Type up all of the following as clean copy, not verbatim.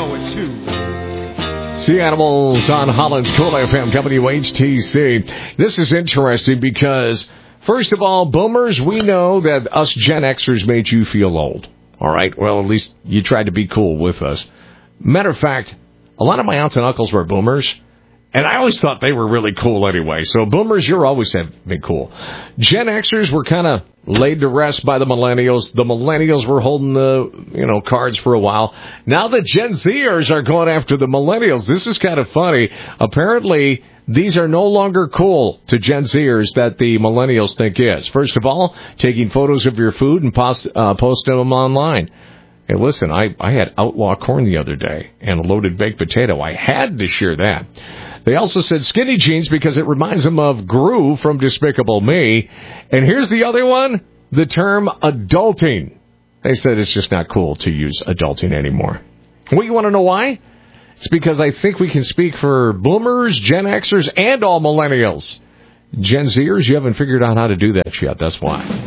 Now at 2. Sea Animals on Holland's Cool FM, WHTC. This is interesting because, first of all, boomers, we know that us Gen Xers made you feel old. All right? Well, at least you tried to be cool with us. Matter of fact, a lot of my aunts and uncles were boomers, and I always thought they were really cool anyway. So boomers, you're always been cool. Gen Xers were kind of laid to rest by the millennials. The millennials were holding the, cards for a while. Now the Gen Zers are going after the millennials. This is kind of funny. Apparently, these are no longer cool to Gen Zers that the millennials think is. First of all, taking photos of your food and posting them online. Hey, listen, I had outlaw corn the other day and a loaded baked potato. I had to share that. They also said skinny jeans because it reminds them of Gru from Despicable Me. And here's the other one, the term adulting. They said it's just not cool to use adulting anymore. Well, you want to know why? It's because I think we can speak for boomers, Gen Xers, and all millennials. Gen Zers, you haven't figured out how to do that yet. That's why.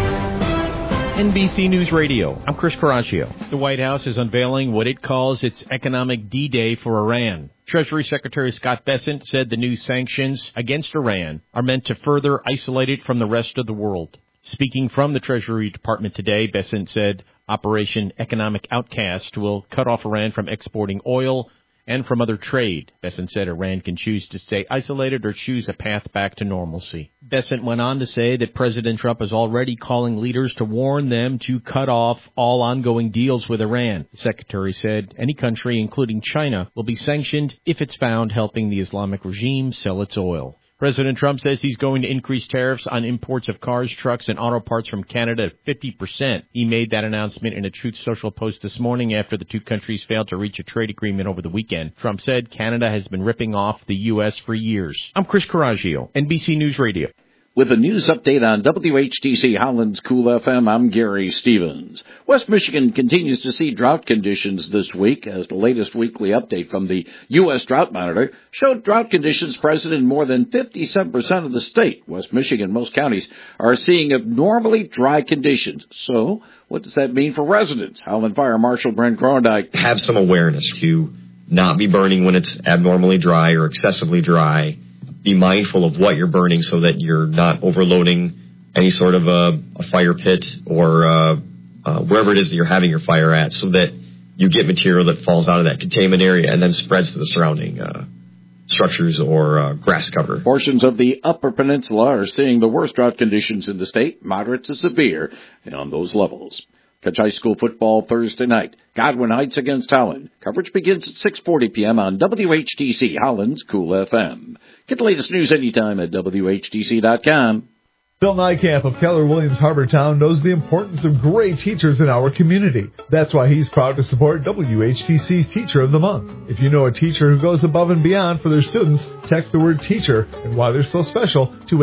NBC News Radio. I'm Chris Caraccio. The White House is unveiling what it calls its economic D-Day for Iran. Treasury Secretary Scott Bessent said the new sanctions against Iran are meant to further isolate it from the rest of the world. Speaking from the Treasury Department today, Bessent said Operation Economic Outcast will cut off Iran from exporting oil and from other trade. Bessent said Iran can choose to stay isolated or choose a path back to normalcy. Bessent went on to say that President Trump is already calling leaders to warn them to cut off all ongoing deals with Iran. The secretary said any country, including China, will be sanctioned if it's found helping the Islamic regime sell its oil. President Trump says he's going to increase tariffs on imports of cars, trucks, and auto parts from Canada 50%. He made that announcement in a Truth Social post this morning after the two countries failed to reach a trade agreement over the weekend. Trump said Canada has been ripping off the U.S. for years. I'm Chris Caraccio, NBC News Radio. With a news update on WHTC Holland's Cool FM, I'm Gary Stevens. West Michigan continues to see drought conditions this week, as the latest weekly update from the U.S. Drought Monitor showed drought conditions present in more than 57% of the state. West Michigan, most counties are seeing abnormally dry conditions. So, what does that mean for residents? Howland Fire Marshal Brent Grondyke. Have some awareness to not be burning when it's abnormally dry or excessively dry. Be mindful of what you're burning so that you're not overloading any sort of a fire pit or wherever it is that you're having your fire at, so that you get material that falls out of that containment area and then spreads to the surrounding structures or grass cover. Portions of the Upper Peninsula are seeing the worst drought conditions in the state, moderate to severe, and on those levels. Catch high school football Thursday night. Godwin Heights against Holland. Coverage begins at 6:40 p.m. on WHTC Holland's Cool FM. Get the latest news anytime at WHTC.com. Phil Nykamp of Keller Williams Harbortown knows the importance of great teachers in our community. That's why he's proud to support WHTC's Teacher of the Month. If you know a teacher who goes above and beyond for their students, text the word teacher and why they're so special to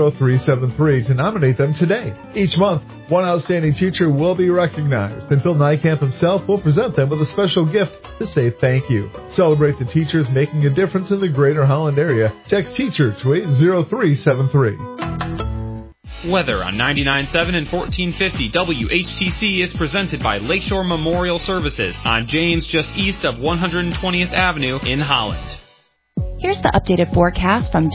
80373 to nominate them today. Each month, one outstanding teacher will be recognized, and Phil Nykamp himself will present them with a special gift to say thank you. Celebrate the teachers making a difference in the greater Holland area. Text teacher to 80373. Weather on 99.7 and 1450 WHTC is presented by Lakeshore Memorial Services on James, just east of 120th Avenue in Holland. Here's the updated forecast from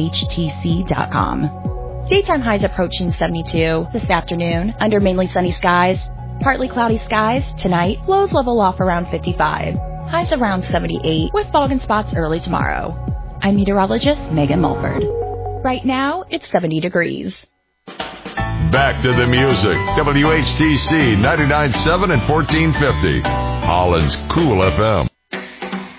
WHTC.com. Daytime highs approaching 72 this afternoon under mainly sunny skies. Partly cloudy skies tonight. Lows level off around 55. Highs around 78 with fog and spots early tomorrow. I'm meteorologist Megan Mulford. Right now, it's 70 degrees. Back to the music. WHTC 99.7 and 1450. Holland's Cool FM.